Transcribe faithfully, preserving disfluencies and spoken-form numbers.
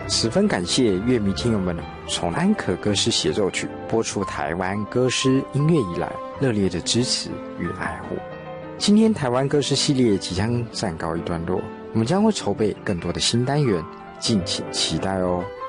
十分感谢乐迷听友们从安可歌诗协奏曲播出台湾歌诗音乐以来热烈的支持与爱护。今天台湾歌诗系列即将暂告一段落，我们将会筹备更多的新单元，敬请期待哦。